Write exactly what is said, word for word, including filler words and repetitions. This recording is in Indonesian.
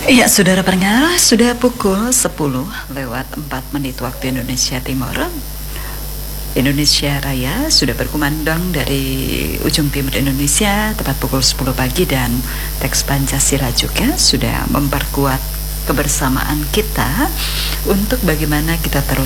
Iya, saudara pendengar, sudah pukul sepuluh lewat empat menit waktu Indonesia Timur. Indonesia Raya sudah berkumandang dari ujung timur Indonesia tepat pukul sepuluh pagi, dan teks Pancasila juga sudah memperkuat kebersamaan kita untuk bagaimana kita terus